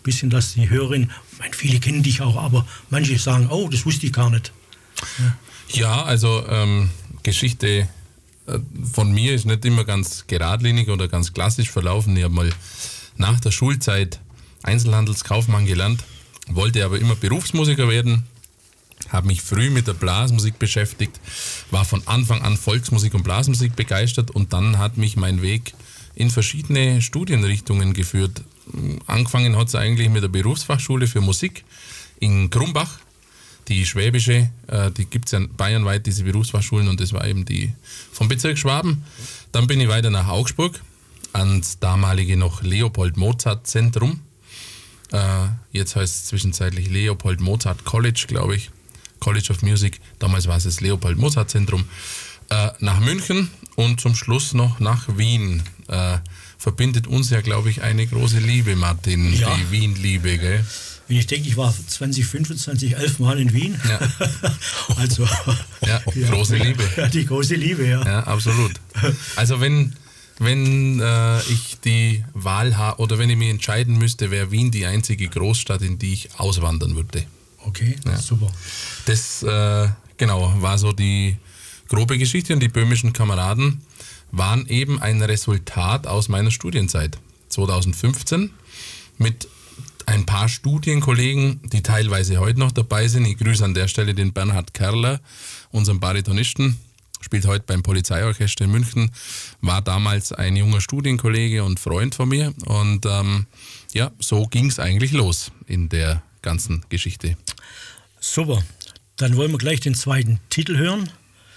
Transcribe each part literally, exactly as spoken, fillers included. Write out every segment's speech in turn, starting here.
bisschen, dass die Hörerin, ich meine, viele kennen dich auch, aber manche sagen, oh, das wusste ich gar nicht. Ja, ja also ähm, Geschichte äh, von mir ist nicht immer ganz geradlinig oder ganz klassisch verlaufen. Ich habe mal nach der Schulzeit Einzelhandelskaufmann gelernt, wollte aber immer Berufsmusiker werden, habe mich früh mit der Blasmusik beschäftigt, war von Anfang an Volksmusik und Blasmusik begeistert und dann hat mich mein Weg in verschiedene Studienrichtungen geführt. Angefangen hat es eigentlich mit der Berufsfachschule für Musik in Krumbach, die schwäbische, äh, die gibt es ja bayernweit, diese Berufsfachschulen, und das war eben die vom Bezirk Schwaben. Dann bin ich weiter nach Augsburg, ans damalige noch Leopold-Mozart-Zentrum. Äh, jetzt heißt es zwischenzeitlich Leopold-Mozart College, glaube ich. College of Music, damals war es das Leopold-Mozart-Zentrum. Äh, nach München und zum Schluss noch nach Wien. Äh, verbindet uns ja, glaube ich, eine große Liebe, Martin, ja. Die Wien-Liebe, gell? Wenn ich denke, ich war zwanzig fünfundzwanzig, elf Mal in Wien. Ja. Also, ja, große ja, Liebe. Ja, die große Liebe, ja. Ja, absolut. Also wenn, wenn äh, ich die Wahl habe oder wenn ich mich entscheiden müsste, wäre Wien die einzige Großstadt, in die ich auswandern würde. Okay, ja. Super. Das, äh, genau, war so die grobe Geschichte, und die böhmischen Kameraden waren eben ein Resultat aus meiner Studienzeit. zweitausendfünfzehn mit ein paar Studienkollegen, die teilweise heute noch dabei sind. Ich grüße an der Stelle den Bernhard Kerler, unseren Baritonisten, spielt heute beim Polizeiorchester in München, war damals ein junger Studienkollege und Freund von mir. Und ähm, ja, so ging es eigentlich los in der ganzen Geschichte. Super, dann wollen wir gleich den zweiten Titel hören.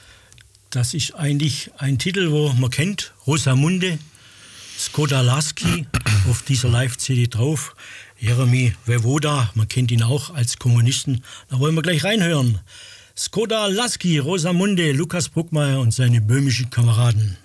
Das ist eigentlich ein Titel, wo man kennt, Rosamunde, Skoda Lasky, auf dieser Live-C D drauf. Jeremy Vevoda, man kennt ihn auch als Kommunisten. Da wollen wir gleich reinhören. Skoda Lasky, Rosamunde, Lukas Bruckmeier und seine böhmischen Kameraden.